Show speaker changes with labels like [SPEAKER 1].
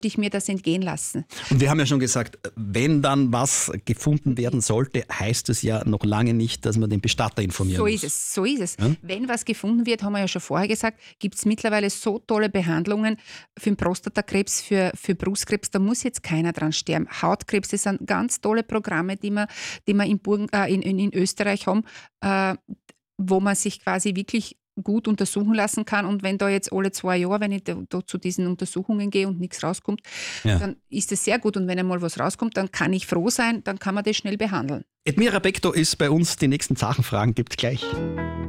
[SPEAKER 1] ich mir das entgehen lassen.
[SPEAKER 2] Und wir haben ja schon gesagt, wenn dann was gefunden werden sollte, heißt es ja noch lange nicht, dass man den Bestatter informieren muss.
[SPEAKER 1] So ist es. Ja? Wenn was gefunden wird, haben wir ja schon vorher gesagt, gibt es mittlerweile so tolle Behandlungen für den Prostatakrebs, für Brustkrebs, da muss jetzt keiner dran sterben. Hautkrebs, das sind ganz tolle Programme, die wir in Österreich haben, wo man sich quasi wirklich gut untersuchen lassen kann. Und wenn da jetzt alle 2 Jahre, wenn ich da zu diesen Untersuchungen gehe und nichts rauskommt, dann ist das sehr gut. Und wenn einmal was rauskommt, dann kann ich froh sein, dann kann man das schnell behandeln.
[SPEAKER 2] Edmira Bekto ist bei uns. Die nächsten Sachenfragen gibt es gleich.